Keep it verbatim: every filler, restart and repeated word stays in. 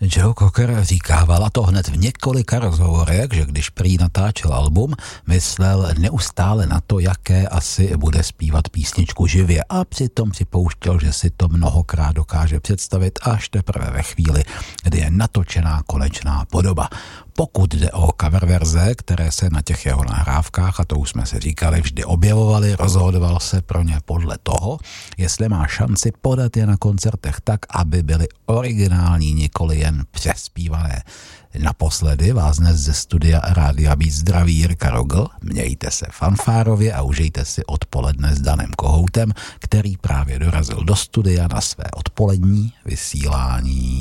Joe Cocker říkával, a to hned v několika rozhovorech, že když prý natáčel album, myslel neustále na to, jaké asi bude zpívat písničku živě a přitom připouštěl, že si to mnohokrát dokáže představit až teprve ve chvíli, kdy je natočená konečná podoba. Pokud jde o cover verze, které se na těch jeho nahrávkách, a to už jsme si říkali, vždy objevovaly, rozhodoval se pro ně podle toho, jestli má šanci podat je na koncertech tak, aby byly originální, nikoli jen přespívané. Naposledy vás dnes ze studia Rádia Beat zdraví Jirka Rogl, mějte se fanfárově a užijte si odpoledne s Danem Kohoutem, který právě dorazil do studia na své odpolední vysílání.